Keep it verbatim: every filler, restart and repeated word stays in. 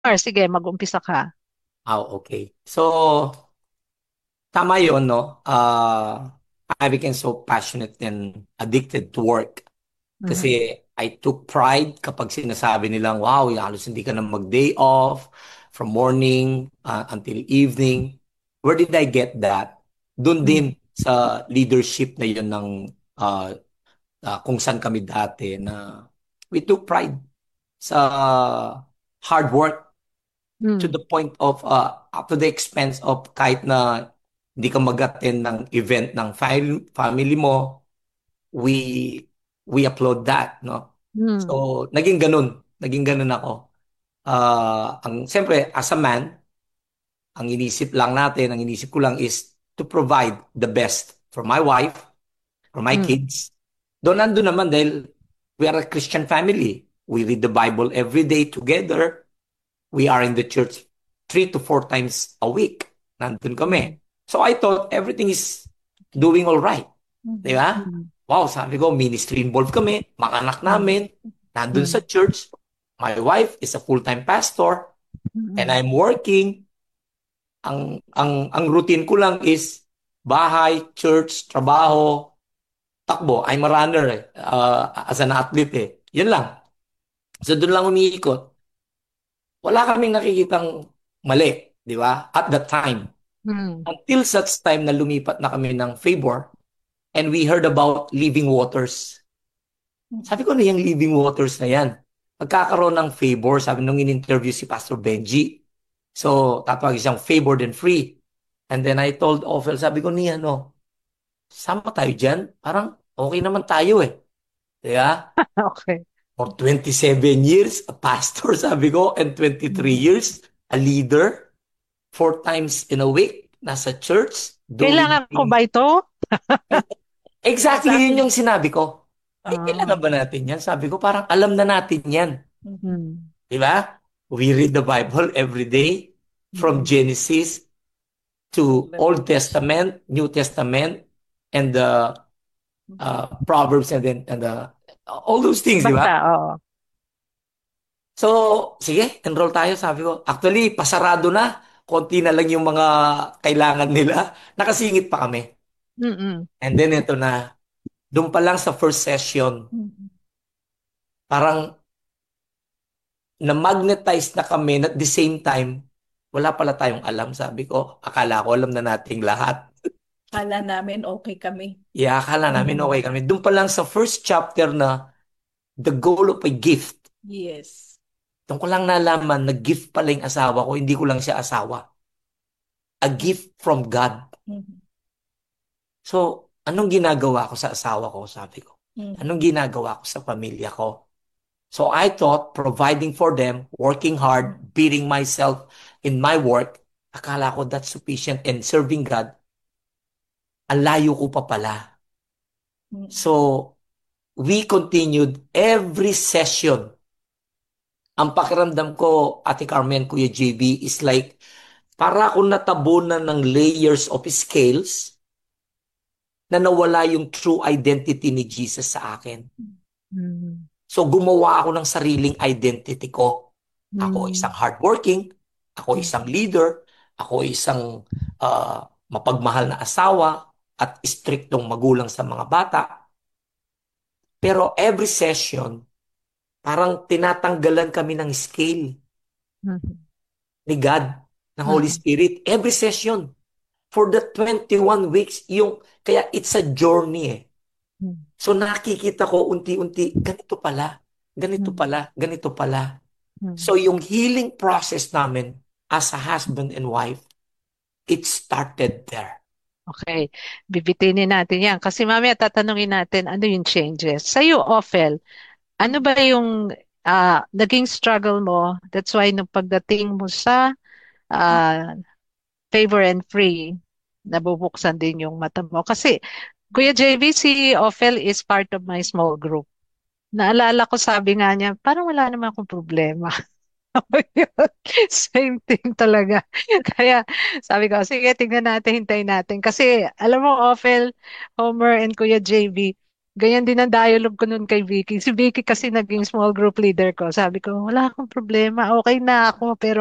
Or sige, mag-umpisa ka. Ah, okay. So, tama yun, no? Uh, I became so passionate and addicted to work. Mhm. Kasi I took pride kapag sinasabi nilang, wow, halos hindi ka na mag-day off from morning uh, until evening. Where did I get that? Doon din Mhm. sa leadership na yun ng uh, uh, kung saan kami dati na we took pride sa hard work to Mhm. the point of uh, up to the expense of kahit na hindi ka mag-attend ng event ng fam- family mo, we we applaud that, no? Mhm. So, naging ganun. Naging ganun ako. Uh, ang siyempre, as a man, ang inisip lang natin, ang inisip ko lang is to provide the best for my wife, for my Mhm. kids. Doon nandun naman dahil we are a Christian family. We read the Bible every day together. We are in the church three to four times a week. Nandun kami. Mhm. So I thought everything is doing all right. Di ba? Mhm. Wow, sabi ko, ministry involved kami. Mga anak Mhm. namin, nandun sa Mhm. church. My wife is a full-time pastor and Mhm. I'm working. Ang, ang, ang routine ko lang is bahay, church, trabaho, takbo. I'm a runner eh, uh, as an athlete eh. Yun lang. So doon lang umiikot. Wala kaming nakikitang mali, di ba? At that time. Mhm. Until such time na lumipat na kami ng Favor and we heard about living waters. Sabi ko na yung living waters na yan. Magkakaroon ng Favor, sabi nung in-interview si Pastor Benji. So, tatawag siyang favored and free. And then I told Ophel, sabi ko niya, no, sama tayo dyan. Parang okay naman tayo eh. Di ba? Okay. For twenty-seven years, a pastor, sabi ko, and twenty-three Mhm. years, a leader. Four times in a week, nasa church, doing Kailangan ko things. ba ito? Exactly yun Sabi. yung sinabi ko. Eh, Ah. kailangan ba natin yan? Sabi ko, parang alam na natin yan. Mhm. Di ba? We read the Bible every day from Mhm. Genesis to Old Testament, New Testament, and the uh, Proverbs and then and the all those things, di ba? Basta, oo. So, sige, enroll tayo, sabi ko. Actually, pasarado na. Konti na lang yung mga kailangan nila. Nakasingit pa kami. Mhm. And then ito na, doon pa lang sa first session, Mhm. parang na-magnetize na kami and at the same time, wala pala tayong alam, sabi ko. Akala ko alam na nating lahat. Kala namin okay kami. Yeah, akala namin Mhm. okay kami. Doon pa lang sa first chapter na the goal of a gift. Yes. Doon ko lang nalaman na gift pala yung asawa ko, hindi ko lang siya asawa. A gift from God. Mhm. So, anong ginagawa ko sa asawa ko, sabi ko? Mhm. Anong ginagawa ko sa pamilya ko? So I thought providing for them, working hard, beating myself in my work, akala ko that's sufficient and serving God, ang layo ko pa pala. Mhm. So we continued every session. Ang pakiramdam ko, Ate Carmen, Kuya J B, is like para akong natabunan ng layers of scales na nawala yung true identity ni Jesus sa akin. Mhm. So gumawa ako ng sariling identity ko. Ako isang Mhm. hardworking, ako isang leader, ako isang uh, mapagmahal na asawa at striktong magulang sa mga bata. Pero every session, parang tinatanggalan kami ng scale Mhm. ni God, ng Holy Mhm. Spirit. Every session. For the twenty-one weeks, yung, kaya it's a journey eh. Mhm. So nakikita ko unti-unti, ganito pala, ganito Mhm. pala, ganito pala. Mhm. So yung healing process namin as a husband and wife, it started there. Okay, bibitinin natin yan. Kasi mamaya tatanungin natin ano yung changes. Sa'yo, Ophel, ano ba yung ah, naging struggle mo? That's why nung pagdating mo sa ah, favor and free, nabubuksan din yung mata mo. Kasi Kuya J V, si Ophel is part of my small group. Naalala ko, sabi nga niya, parang wala naman akong problema. Same thing talaga. Kaya sabi ko, sige, tingnan natin, hintayin natin. Kasi alam mo, Ophel, Homer, and Kuya J V, Ganyan din ang dialogue ko nun kay Vicky. Si Vicky kasi naging small group leader ko. Sabi ko, wala akong problema. Okay na ako. Pero